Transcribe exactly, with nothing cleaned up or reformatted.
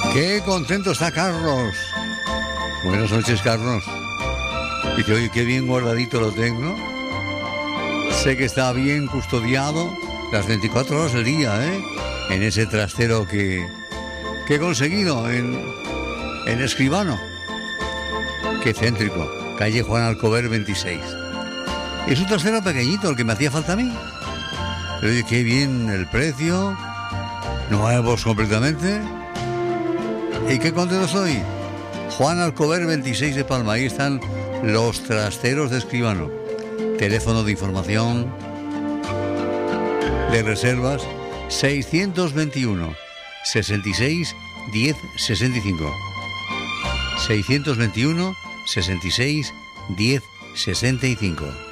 Qué contento está Carlos. Buenas noches, Carlos. Dice, oye, qué bien guardadito lo tengo. Sé que está bien custodiado las veinticuatro horas del día, ¿eh? En ese trastero que, que he conseguido en, en Escribano. Qué céntrico. Calle Juan Alcover veintiséis. Es un trastero pequeñito, el que me hacía falta a mí. Pero oye, qué bien el precio. Nuevos completamente. ¿Y qué contento estoy? Juan Alcover veintiséis de Palma. Ahí están los trasteros de Escribano. Teléfono de información, de reservas, seiscientos veintiuno, sesenta y seis, diez, sesenta y cinco. seiscientos veintiuno, sesenta y seis, diez, sesenta y cinco.